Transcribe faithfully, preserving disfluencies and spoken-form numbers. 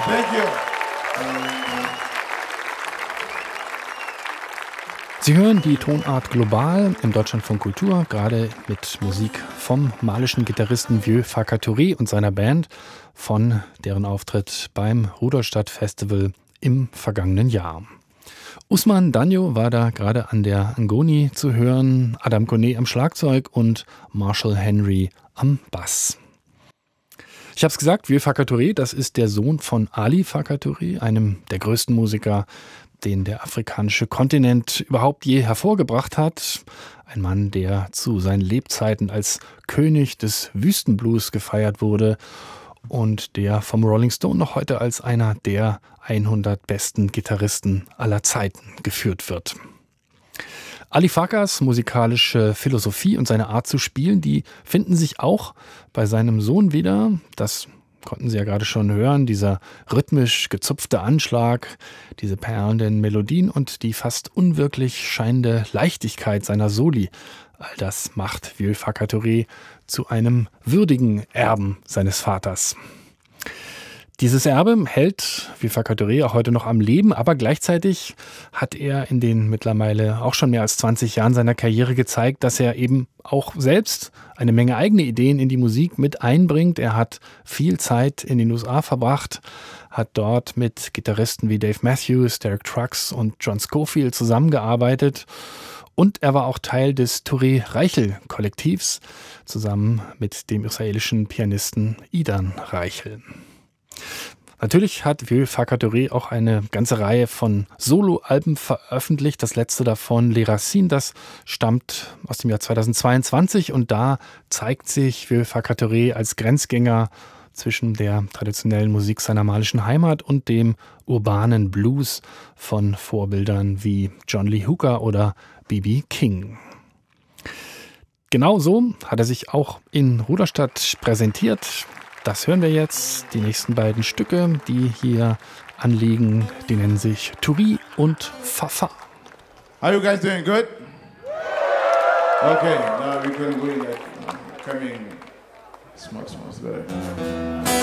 Thank you. Sie hören die Tonart Global im Deutschlandfunk Kultur, gerade mit Musik vom malischen Gitarristen Vieux Farka und seiner Band von deren Auftritt beim Rudolstadt Festival im vergangenen Jahr. Usman Danyo war da gerade an der Ngoni zu hören, Adam Kone am Schlagzeug und Marshall Henry am Bass. Ich habe es gesagt, Vieux Farka, das ist der Sohn von Ali Farka, einem der größten Musiker, den der afrikanische Kontinent überhaupt je hervorgebracht hat. Ein Mann, der zu seinen Lebzeiten als König des Wüstenblues gefeiert wurde und der vom Rolling Stone noch heute als einer der hundert besten Gitarristen aller Zeiten geführt wird. Ali Farkas musikalische Philosophie und seine Art zu spielen, die finden sich auch bei seinem Sohn wieder. Das konnten Sie ja gerade schon hören, dieser rhythmisch gezupfte Anschlag, diese perlenden Melodien und die fast unwirklich scheinende Leichtigkeit seiner Soli. All das macht Vieux Farka zu einem würdigen Erben seines Vaters. Dieses Erbe hält Vieux Farka auch heute noch am Leben, aber gleichzeitig hat er in den mittlerweile auch schon mehr als zwanzig Jahren seiner Karriere gezeigt, dass er eben auch selbst eine Menge eigene Ideen in die Musik mit einbringt. Er hat viel Zeit in den U S A verbracht, hat dort mit Gitarristen wie Dave Matthews, Derek Trucks und John Scofield zusammengearbeitet. Und er war auch Teil des Touré-Reichel-Kollektivs, zusammen mit dem israelischen Pianisten Idan Reichel. Natürlich hat Vieux Farka auch eine ganze Reihe von Soloalben veröffentlicht. Das letzte davon, Les Racines, das stammt aus dem Jahr zweitausendzweiundzwanzig. Und da zeigt sich Vieux Farka als Grenzgänger zwischen der traditionellen Musik seiner malischen Heimat und dem urbanen Blues von Vorbildern wie John Lee Hooker oder B B King. Genauso hat er sich auch in Rudolstadt präsentiert. Das hören wir jetzt. Die nächsten beiden Stücke, die hier anliegen, die nennen sich Turi und Fafa. How you guys doing? Good? Okay, now we can go like coming. Smoke, smoke, better.